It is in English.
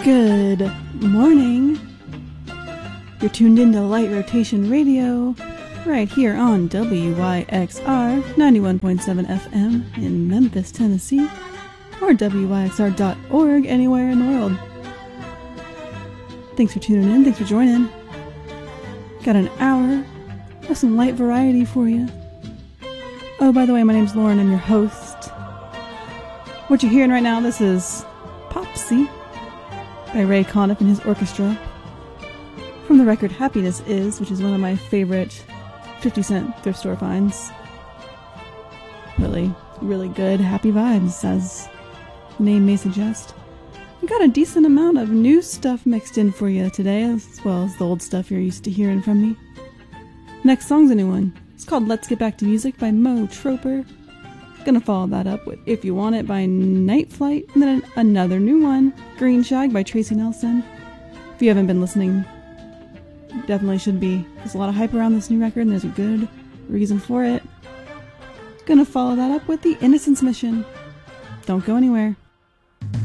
Good morning. You're tuned into Light Rotation Radio right here on WYXR 91.7 FM in Memphis, Tennessee, or WYXR.org anywhere in the world. Thanks for tuning in. Thanks for joining. Got an hour of some light variety for you. Oh, by the way, my name's Lauren. I'm your host. What you're hearing right now, this is Popsy by Ray Conniff and his orchestra from the record Happiness Is, which is one of my favorite 50-cent thrift store finds. Really, really good, happy vibes, as the name may suggest. We got a decent amount of new stuff mixed in for you today, as well as the old stuff you're used to hearing from me. Next song's a new one. It's called Let's Get Back to Music by Mo Troper. Gonna follow that up with If You Want It by Night Flight, and then another new one, Green Shag by Tracy Nelson. If you haven't been listening, you definitely should be. There's a lot of hype around this new record, and there's a good reason for it. Gonna follow that up with The Innocence Mission. Don't go anywhere.